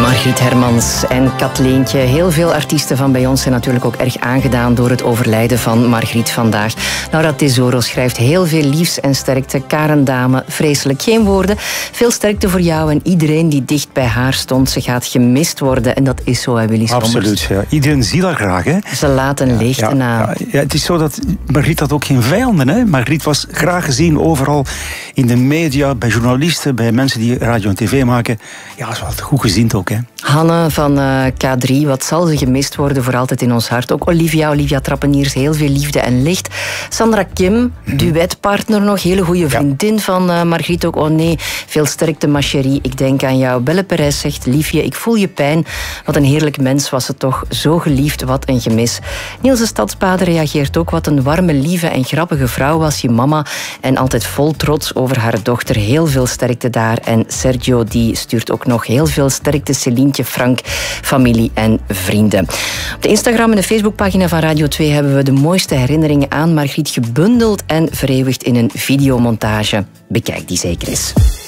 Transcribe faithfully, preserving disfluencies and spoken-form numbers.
Margriet Hermans en Katleentje. Heel veel artiesten van bij ons zijn natuurlijk ook erg aangedaan door het overlijden van Margriet vandaag. Laura Tesoro schrijft heel veel liefs en sterkte. Karen Dame, vreselijk geen woorden. Veel sterkte voor jou en iedereen die dicht bij haar stond. Ze gaat gemist worden en dat is zo, hè, Willy Schommers. Absoluut, ja. Iedereen ziet haar graag, hè. Ze laat een leegte ja, na. Ja, ja, het is zo dat Margriet had ook geen vijanden, hè. Margriet was graag gezien overal in de media, bij journalisten, bij mensen die radio en tv maken. Ja, ze was goed gezien ook, hè. Hanne van uh, K drie, wat zal ze gemist worden voor altijd in ons hart. Ook Olivia, Olivia Trappeniers, heel veel liefde en licht. Sandra Kim, mm-hmm. duetpartner nog, hele goede vriendin ja. van uh, Margriet ook. Oh nee, veel sterkte, ma chérie, ik denk aan jou. Belle Perez zegt, liefje, ik voel je pijn. Wat een heerlijk mens was ze toch, zo geliefd, wat een gemis. Niels de Stadsbader reageert ook, wat een warme, lieve en grappige vrouw was je mama. En altijd vol trots over haar dochter, heel veel sterkte daar. En Sergio, die stuurt ook nog heel veel sterkte, Celientje, Frank, familie en vrienden. Op de Instagram en de Facebookpagina van Radio twee hebben we de mooiste herinneringen aan Margriet gebundeld en vereeuwigd in een videomontage. Bekijk die zeker eens.